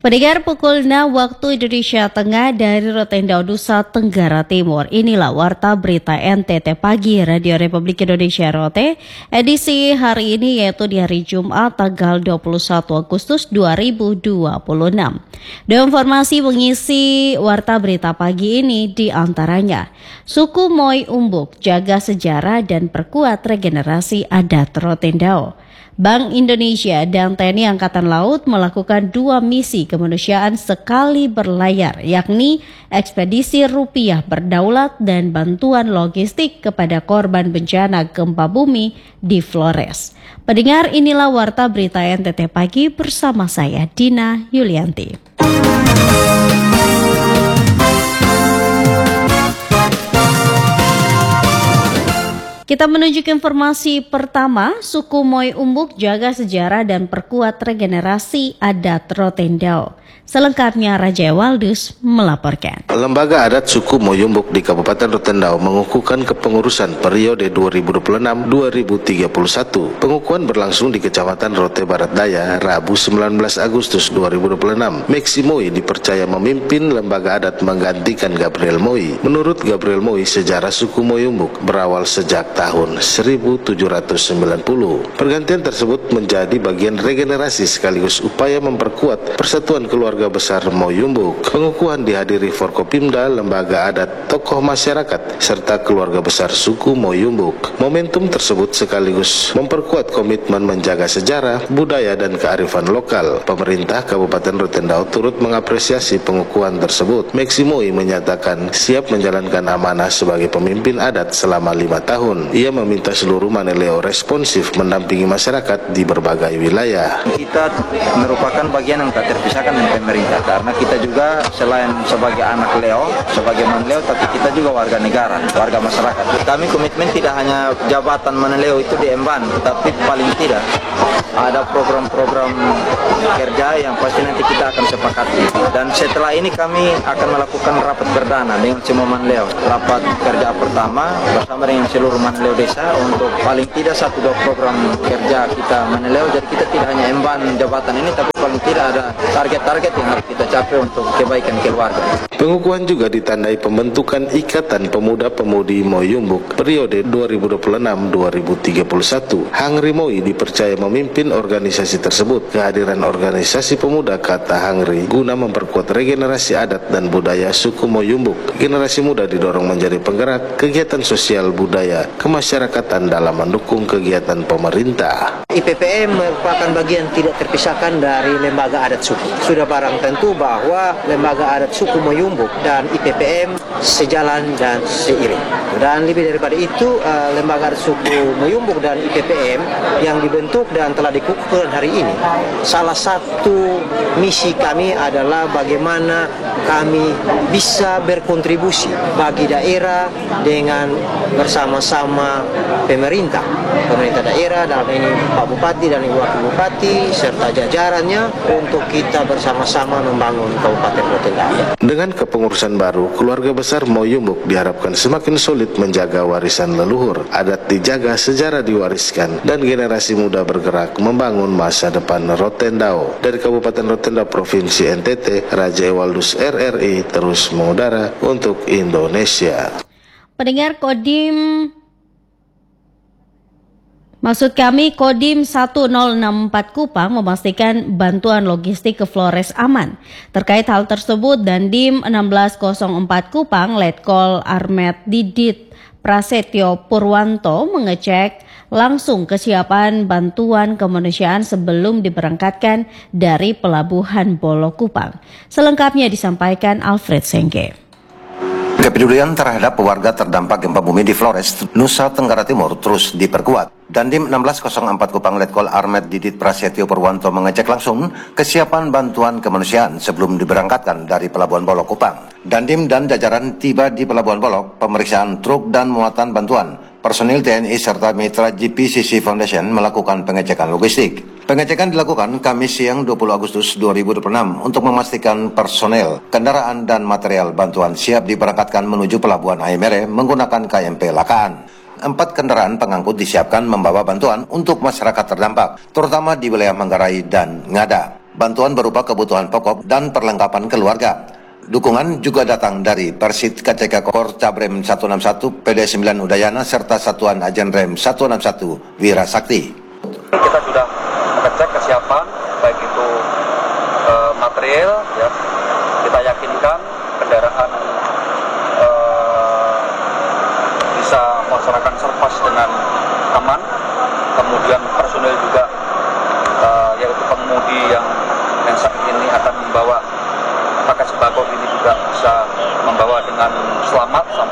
Pendengar pukul 6 waktu Indonesia Tengah dari Rotendao, Nusa Tenggara Timur. Inilah Warta Berita NTT Pagi Radio Republik Indonesia ROT. Edisi hari ini yaitu di hari Jumat tanggal 21 Agustus 2026. Dan informasi mengisi Warta Berita Pagi ini diantaranya suku Moi Umbuk jaga sejarah dan perkuat regenerasi adat Rotendao. Bank Indonesia dan TNI Angkatan Laut melakukan 2 misi kemanusiaan sekali berlayar, yakni ekspedisi rupiah berdaulat dan bantuan logistik kepada korban bencana gempa bumi di Flores. Pendengar, inilah Warta Berita NTT Pagi bersama saya Dina Yulianti. Kita menuju ke informasi pertama, suku Moi Umbuk jaga sejarah dan perkuat regenerasi adat Rotendao. Selengkapnya Raja Ewaldus melaporkan. Lembaga Adat Suku Moi Umbuk di Kabupaten Rotendao mengukuhkan kepengurusan periode 2026-2031. Pengukuhan berlangsung di Kecamatan Rote Barat Daya, Rabu 19 Agustus 2026. Meksi Moi dipercaya memimpin lembaga adat menggantikan Gabriel Moi. Menurut Gabriel Moi, sejarah suku Moi Umbuk berawal sejak tahun 1790. Pergantian tersebut menjadi bagian regenerasi sekaligus upaya memperkuat persatuan keluarga besar Moi Umbuk. Pengukuhan dihadiri Forkopimda, lembaga adat, tokoh masyarakat, serta keluarga besar suku Moi Umbuk. Momentum tersebut sekaligus memperkuat komitmen menjaga sejarah, budaya, dan kearifan lokal. Pemerintah Kabupaten Rotendao turut mengapresiasi pengukuhan tersebut. Meksi Moi menyatakan siap menjalankan amanah sebagai pemimpin adat selama 5 tahun. Ia meminta seluruh Maneleo responsif mendampingi masyarakat di berbagai wilayah. Kita merupakan bagian yang tak terpisahkan dari pemerintah, karena kita juga selain sebagai anak Leo, sebagai Maneleo, tapi kita juga warga negara, warga masyarakat. Kami komitmen tidak hanya jabatan Maneleo itu diemban, tapi paling tidak ada program-program kerja yang pasti nanti kita akan sepakati. Dan setelah ini kami akan melakukan rapat perdana dengan semua Maneleo. Rapat kerja pertama bersama dengan seluruh Maneleo desa untuk paling tidak 1-2 program kerja kita Maneleo. Jadi kita tidak hanya emban jabatan ini, tapi paling tidak ada target-target yang harus kita capai untuk kebaikan keluarga. Pengukuhan juga ditandai pembentukan Ikatan Pemuda-Pemudi Moi Umbuk periode 2026-2031. Hangri Moi dipercaya memimpin organisasi tersebut. Kehadiran organisasi pemuda kata Hangri guna memperkuat regenerasi adat dan budaya suku Moi Umbuk. Generasi muda didorong menjadi penggerak kegiatan sosial budaya kemasyarakatan dalam mendukung kegiatan pemerintah. IPPM merupakan bagian tidak terpisahkan dari lembaga adat suku. Sudah barang tentu bahwa lembaga adat suku Moi Umbuk dan IPPM sejalan dan seiring. Dan lebih daripada itu, lembaga adat suku Moi Umbuk dan IPPM yang dibentuk dan telah dikukuhkan hari ini, salah satu misi kami adalah bagaimana kami bisa berkontribusi bagi daerah dengan bersama-sama pemerintah daerah, dalam ini Pak Bupati dan Ibu Wakil Bupati serta jajarannya, untuk kita bersama-sama membangun Kabupaten Rotendao. Dengan kepengurusan baru, keluarga besar Moi Umbuk diharapkan semakin solid menjaga warisan leluhur, adat dijaga, sejarah diwariskan, dan generasi muda bergerak membangun masa depan Rotendao. Dari Kabupaten Rotendao, Provinsi NTT, Raja Ewaldus RRI terus mengudara untuk Indonesia. Pendengar, Kodim 1064 Kupang memastikan bantuan logistik ke Flores aman. Terkait hal tersebut, Dandim 1604 Kupang Letkol Armet Didit Prasetyo Purwanto mengecek langsung kesiapan bantuan kemanusiaan sebelum diberangkatkan dari Pelabuhan Bolo Kupang. Selengkapnya disampaikan Alfred Sengke. Kepedulian terhadap warga terdampak gempa bumi di Flores, Nusa Tenggara Timur terus diperkuat. Dandim 1604 Kupang Letkol Armet Didit Prasetyo Purwanto mengecek langsung kesiapan bantuan kemanusiaan sebelum diberangkatkan dari Pelabuhan Bolo Kupang. Dandim dan jajaran tiba di Pelabuhan Bolo, pemeriksaan truk dan muatan bantuan. Personil TNI serta mitra GPCC Foundation melakukan pengecekan logistik. Pengecekan dilakukan Kamis siang 20 Agustus 2026 untuk memastikan personel, kendaraan, dan material bantuan siap diberangkatkan menuju Pelabuhan Aimere menggunakan KMP Lakaan. 4 kendaraan pengangkut disiapkan membawa bantuan untuk masyarakat terdampak, terutama di wilayah Manggarai dan Ngada. bantuan berupa kebutuhan pokok dan perlengkapan keluarga. Dukungan juga datang dari Persit KCK Kor Cabrem 161, PD 9 Udayana, serta Satuan Ajen Rem 161 Wira Sakti. Kita sudah mengecek kesiapan, baik itu material, ya, kita yakinkan kendaraan bisa melaksanakan serpas dengan aman, kemudian personil juga yaitu pengemudi yang saat ini akan membawa paket sembako ini juga bisa membawa dengan selamat.